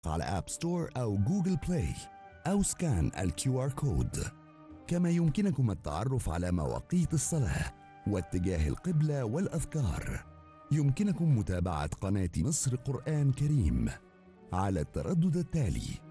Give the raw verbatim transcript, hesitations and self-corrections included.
على اب ستور او جوجل بلاي او سكان الكيو ار كود. كما يمكنكم التعرف على مواقيت الصلاة واتجاه القبلة والأذكار. يمكنكم متابعة قناة مصر قرآن كريم على التردد التالي